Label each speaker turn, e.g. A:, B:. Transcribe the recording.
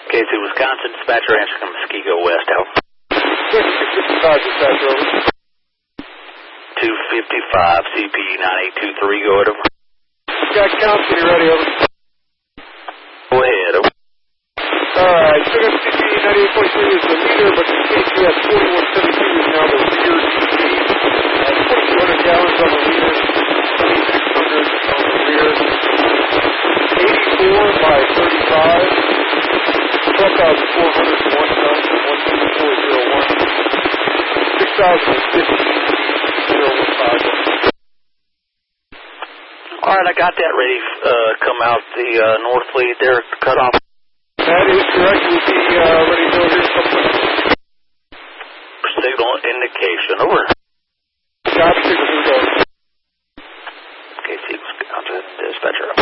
A: KC Wisconsin, dispatcher answer from Muskego West, out.
B: 255, dispatcher, over.
A: 255, CP 9823, go ahead, over.
B: Got count, when you're ready, over.
A: Go ahead, over.
B: Alright, took up CP 98.3 is the leader, but the KC at 4172 is now the rear CP. 2,200 gallons on the leader, 2,600 on the rear. 84 by 35, 12,401 tons, 12401, 6,050, 015.
A: All right, I got that ready. Come out the north lead there, cut off.
B: That is correct. We'll be ready to go here sometime.
A: Signal indication, over.
B: Job signal, here we go.
A: KC Wisconsin, dispatcher.